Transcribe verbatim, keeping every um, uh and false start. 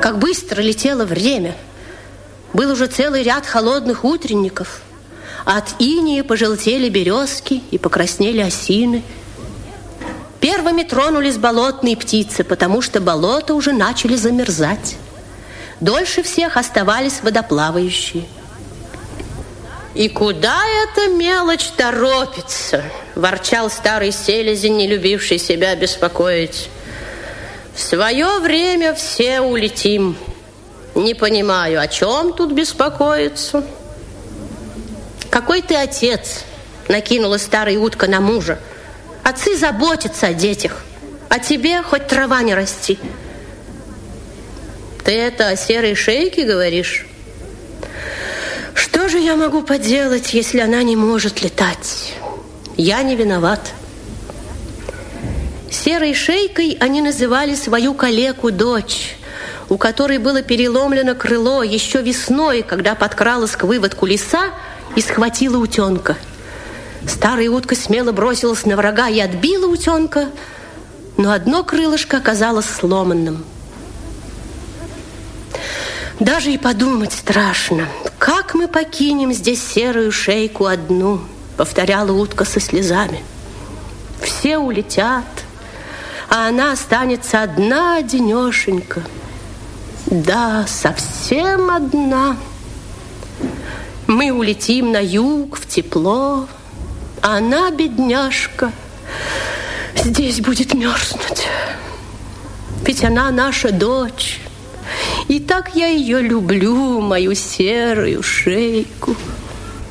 как быстро летело время. Был уже целый ряд холодных утренников. От инея пожелтели березки и покраснели осины. Первыми тронулись болотные птицы, потому что болота уже начали замерзать. Дольше всех оставались водоплавающие. «И куда эта мелочь торопится?» – ворчал старый селезень, не любивший себя беспокоить. «В свое время все улетим. Не понимаю, о чем тут беспокоиться?» «Какой ты отец?» – накинула старая утка на мужа. «Отцы заботятся о детях, а тебе хоть трава не расти». «Ты это о серой шейке говоришь?» «Что же я могу поделать, если она не может летать? Я не виноват». Серой шейкой они называли свою калеку-дочь, у которой было переломлено крыло еще весной, когда подкралась к выводку лиса и схватила утенка. Старая утка смело бросилась на врага и отбила утенка, но одно крылышко оказалось сломанным. Даже и подумать страшно, как мы покинем здесь серую шейку одну, повторяла утка со слезами. Все улетят, а она останется одна-одинешенька. Да, совсем одна. Мы улетим на юг, в тепло, а она, бедняжка, здесь будет мерзнуть. Ведь она наша дочь. И так я ее люблю, мою серую шейку.